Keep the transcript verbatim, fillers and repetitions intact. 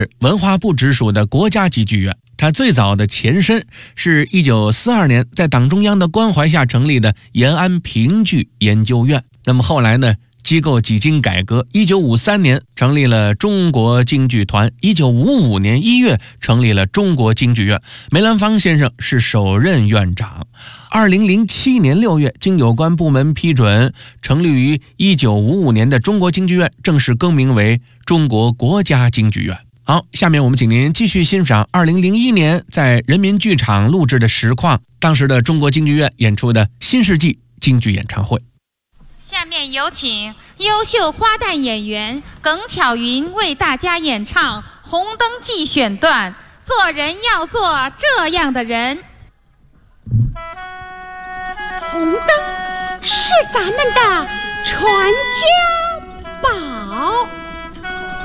文化部直属的国家级剧院。它最早的前身是一九四二年在党中央的关怀下成立的延安评剧研究院。那么后来呢，机构几经改革，一九五三年成立了中国京剧团，一九五五年一月成立了中国京剧院，梅兰芳先生是首任院长。二零零七年六月，经有关部门批准，成立于一九五五年的中国京剧院正式更名为中国国家京剧院。好，下面我们请您继续欣赏二零零一年在人民剧场录制的实况，当时的中国京剧院演出的新世纪京剧演唱会。 下面有请优秀花旦演员耿巧云为大家演唱《红灯记》选段，做人要做这样的人。 红灯是咱们的传家宝。